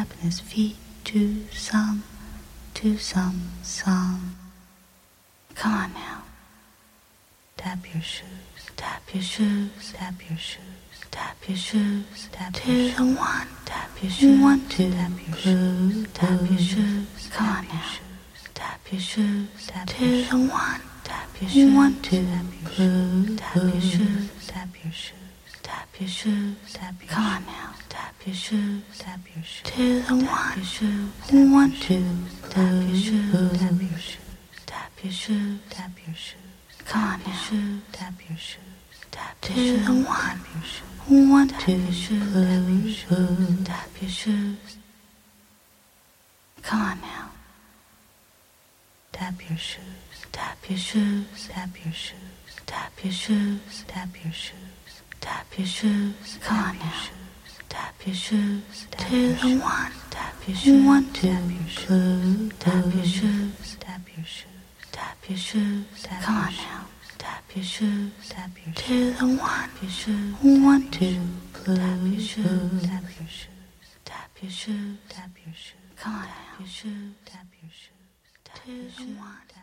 tapping his feet to some song. Come on now. Tap your shoes, tap your shoes, tap your shoes, tap your shoes, tap your shoes. 2 to 1, tap your shoes, 1, 2, tap your shoes, tap your shoes. Come on now. Tap your shoes, tap 2 to 1, tap your shoes, 1, 2, tap your shoes, tap your shoes, tap your shoes. Tap your shoes, tap your shoes. Come on now. Tap your shoes, tap your shoes. 2 to 1, tap your shoes, 1, 2, tap your shoes, tap your shoes. Tap your shoes, tap your shoes. Come on now. Tap your shoes, tap 2 to 1, tap your shoes, 1, 2, tap your shoes, tap your shoes. Come on now. Tap your shoes, tap your shoes, tap your shoes, tap your shoes, tap your shoes. Tap your shoes, come on now. Tap your shoes, 2 to 1, tap your shoes, 1, 2, tap your shoes, tap your shoes, tap your shoes, tap your shoes, come on now. Tap your shoes, tap your 2 to 1, tap your shoes, 1, 2, tap your shoes, tap your shoes, tap your shoes, tap your shoes, come on now. Your shoes, tap your shoes, 2 to 1.